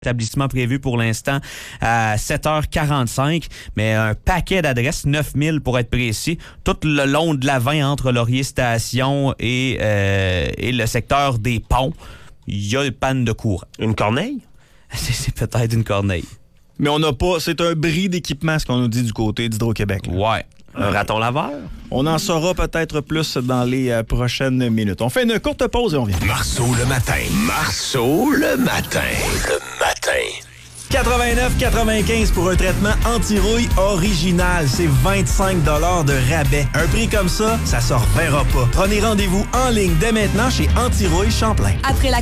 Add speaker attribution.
Speaker 1: Établissement prévu pour l'instant à 7h45, mais un paquet d'adresses, 9000 pour être précis, tout le long de la 20 entre Laurier Station et le secteur des ponts. Il y a une panne de courant.
Speaker 2: Une corneille?
Speaker 1: C'est peut-être une corneille.
Speaker 3: Mais on n'a pas... C'est un bris d'équipement, ce qu'on nous dit du côté d'Hydro-Québec. Là.
Speaker 1: Ouais.
Speaker 2: Un raton laveur?
Speaker 3: On en saura peut-être plus dans les prochaines minutes. On fait une courte pause et on revient.
Speaker 4: Marceau le matin. Marceau le matin. Le matin.
Speaker 3: 89,95 pour un traitement anti-rouille original. C'est 25 $ de rabais. Un prix comme ça, ça se reverra pas. Prenez rendez-vous en ligne dès maintenant chez Anti-Rouille Champlain.
Speaker 5: Après la